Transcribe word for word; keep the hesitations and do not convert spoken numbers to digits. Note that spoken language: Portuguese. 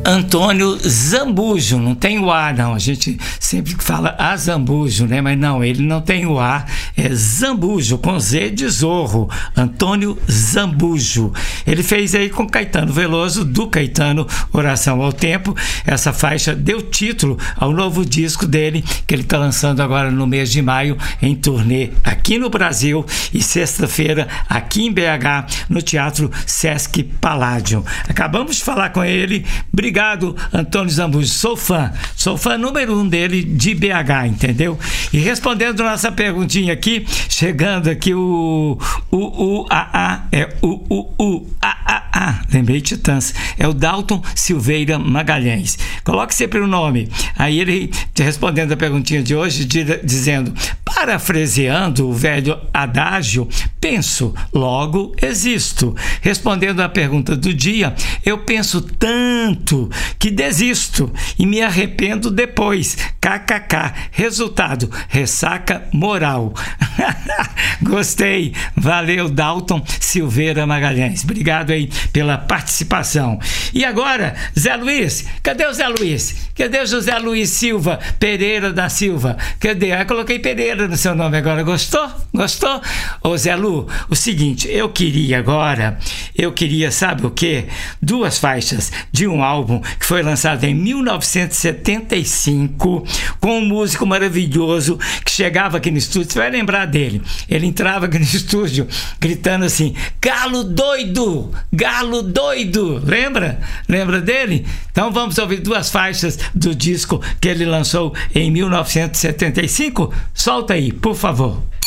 Antônio Zambujo, não tem o A não, a gente sempre fala a Zambujo, né? Mas não, ele não tem o A, é Zambujo, com Z de Zorro, Antônio Zambujo. Ele fez aí com Caetano Veloso, do Caetano, Oração ao Tempo. Essa faixa deu título ao novo disco dele, que ele está lançando agora no mês de maio, em turnê aqui no Brasil e sexta-feira aqui em B H, no Teatro Sesc Palladium. Acabamos de falar com ele. Obrigado, Antônio Zambujo. Sou fã, sou fã número um dele de B H, entendeu? E respondendo nossa perguntinha aqui, chegando aqui o o o a a é o o o a a a, lembrei Titãs, é o Dalton Silveira Magalhães. Coloque sempre o nome. Aí ele respondendo a perguntinha de hoje, dizendo: parafraseando o velho adágio, penso, logo existo. Respondendo à pergunta do dia, eu penso tanto que desisto e me arrependo depois. Kkk. Resultado, ressaca moral. Gostei. Valeu, Dalton Silveira Magalhães. Obrigado aí pela participação. E agora, Zé Luiz. Cadê o Zé Luiz? Cadê o José Luiz Silva Pereira da Silva? Cadê? Eu coloquei Pereira no seu nome agora. Gostou? Gostou? Ô Zé Lu, o seguinte, eu queria agora, eu queria, sabe o quê? Duas faixas de um álbum que foi lançado em mil novecentos e setenta e cinco com um músico maravilhoso que chegava aqui no estúdio. Você vai lembrar dele. Ele entrava aqui no estúdio gritando assim: galo doido! Galo doido! Lembra? Lembra dele? Então vamos ouvir duas faixas do disco que ele lançou em mil novecentos e setenta e cinco. Solta aí, por favor.